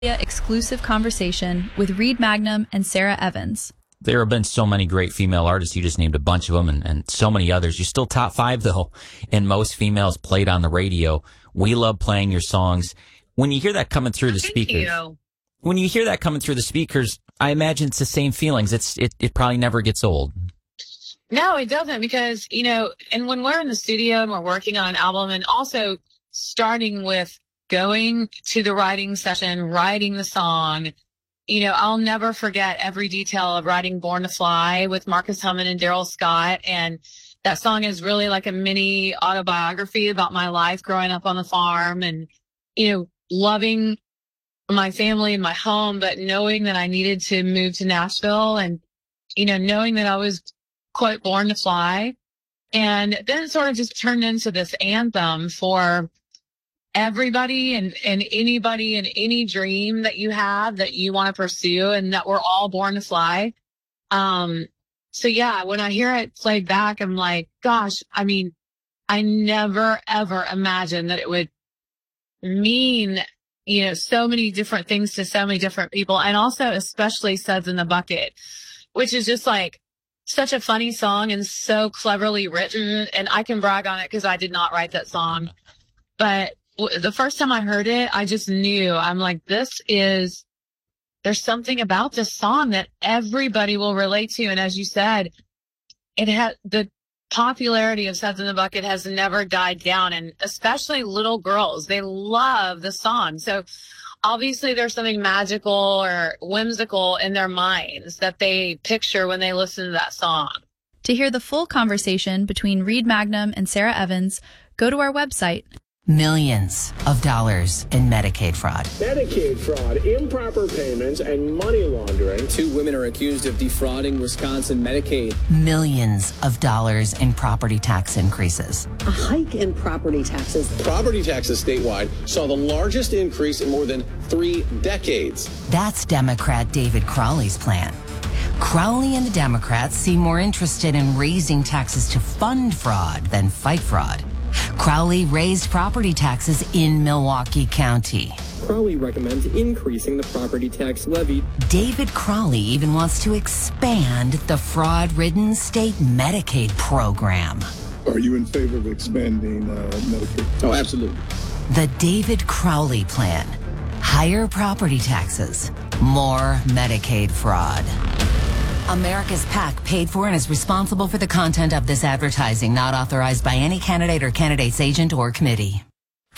Exclusive conversation with Reed Magnum and Sarah Evans. There have been so many great female artists. You just named a bunch of them and so many others. You're still top 5, though, and most females played on the radio. We love playing your songs. When you hear that coming through the speakers, when you hear that coming through the speakers, I imagine it's the same feelings. It probably never gets old. No, it doesn't, because, and when we're in the studio and we're working on an album, and also starting with going to the writing session, writing the song, I'll never forget every detail of writing Born to Fly with Marcus Hummon and Daryl Scott. And that song is really like a mini autobiography about my life growing up on the farm and, loving my family and my home, but knowing that I needed to move to Nashville and, knowing that I was, quote, born to fly. And then it sort of just turned into this anthem for everybody and anybody and any dream that you have that you want to pursue, and that we're all born to fly. So yeah, when I hear it played back, I'm like, gosh, I never, ever imagined that it would mean, so many different things to so many different people. And also especially Suds in the Bucket, which is just like such a funny song and so cleverly written. And I can brag on it because I did not write that song. But the first time I heard it, I just knew. I'm like, there's something about this song that everybody will relate to. And as you said, the popularity of Suds in the Bucket has never died down. And especially little girls, they love the song. So obviously there's something magical or whimsical in their minds that they picture when they listen to that song. To hear the full conversation between Reed Magnum and Sarah Evans, go to our website. Millions of dollars in Medicaid fraud. Medicaid fraud, improper payments, and money laundering. 2 women are accused of defrauding Wisconsin Medicaid. Millions of dollars in property tax increases. A hike in property taxes. Property taxes statewide saw the largest increase in more than 3 decades. That's Democrat David Crowley's plan. Crowley and the Democrats seem more interested in raising taxes to fund fraud than fight fraud. Crowley raised property taxes in Milwaukee County. Crowley recommends increasing the property tax levy. David Crowley even wants to expand the fraud-ridden state Medicaid program. Are you in favor of expanding Medicaid? Oh, absolutely. The David Crowley plan. Higher property taxes, more Medicaid fraud. America's PAC paid for and is responsible for the content of this advertising, not authorized by any candidate or candidate's agent or committee.